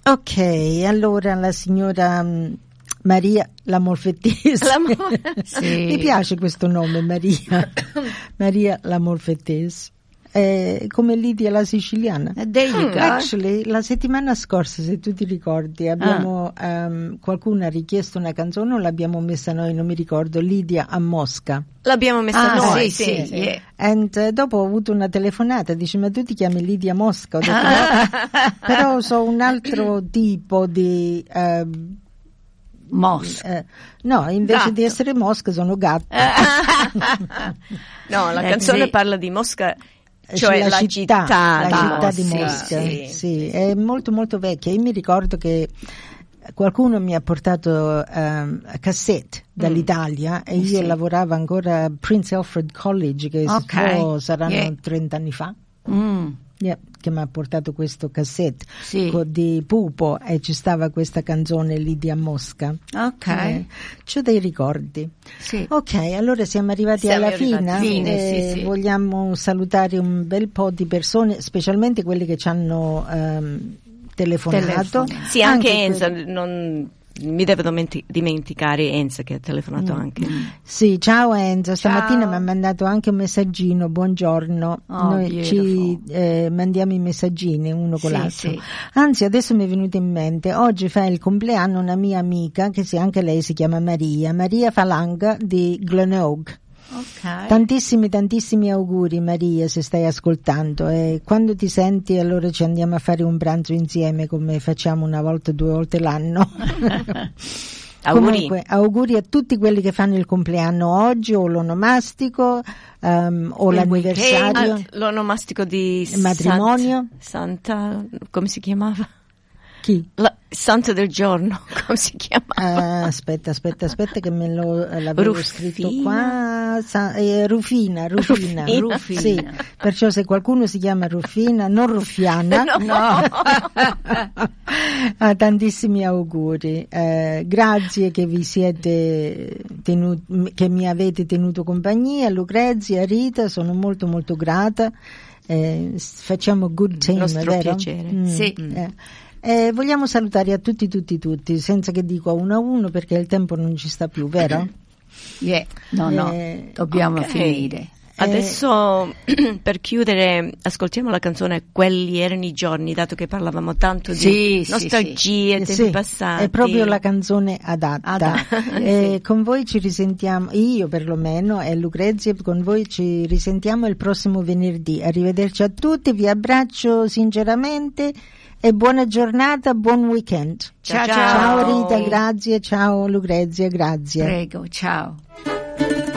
Ok, allora la signora Maria Lamorfettese. Sì. Mi piace questo nome, Maria. Maria Lamorfettese. Come Lidia la siciliana. Actually, la settimana scorsa, se tu ti ricordi, abbiamo qualcuno ha richiesto una canzone o l'abbiamo messa noi, non mi ricordo, Lidia a Mosca. L'abbiamo messa noi, sì. Yeah. And dopo ho avuto una telefonata, dice: ma tu ti chiami Lidia Mosca? Ho detto, no, però so un altro tipo di Mosca. No, invece di essere Mosca sono gatto. No, la canzone parla di Mosca, cioè la città di Mosca. Sì, è molto molto vecchia. Io mi ricordo che qualcuno mi ha portato cassette dall'Italia e io lavoravo ancora a Prince Alfred College, che saranno 30 anni fa. Che mi ha portato questo cassette di Pupo e ci stava questa canzone Lidia Mosca. C'ho dei ricordi. Ok, allora siamo arrivati alla fine. Vogliamo salutare un bel po' di persone, specialmente quelli che ci hanno telefonato. Sì, anche Enza, non mi devo dimenticare Enza che ha telefonato anche. Sì, ciao Enza, stamattina mi ha mandato anche un messaggino, buongiorno. Noi ci mandiamo i messaggini uno con l'altro. Anzi, adesso mi è venuto in mente, oggi fa il compleanno una mia amica che anche lei si chiama Maria Falanga di Glenogue. Tantissimi auguri Maria, se stai ascoltando, e quando ti senti allora ci andiamo a fare un pranzo insieme come facciamo una volta, 2 volte l'anno. Comunque, auguri a tutti quelli che fanno il compleanno oggi o l'onomastico o l'anniversario, l'onomastico di matrimonio. Santa, come si chiamava? Chi? Santo del giorno, come si chiama? Aspetta che me l'avevo scritto qua. Rufina. Sì, perciò se qualcuno si chiama Rufina, non Ruffiana. Tantissimi auguri. Grazie che vi siete che mi avete tenuto compagnia. Lucrezia, Rita, sono molto molto grata. Facciamo good team, nostro vero? piacere. Vogliamo salutare a tutti, senza che dico a uno perché il tempo non ci sta più, vero? Dobbiamo finire. Adesso per chiudere ascoltiamo la canzone Quelli erano i giorni, dato che parlavamo tanto di nostalgie, tempi passati. È proprio la canzone adatta. Con voi ci risentiamo, io perlomeno e Lucrezia, con voi ci risentiamo il prossimo venerdì. Arrivederci a tutti, vi abbraccio sinceramente e buona giornata, buon weekend. Ciao. Ciao Rita, grazie, ciao Lucrezia, grazie. Prego, ciao.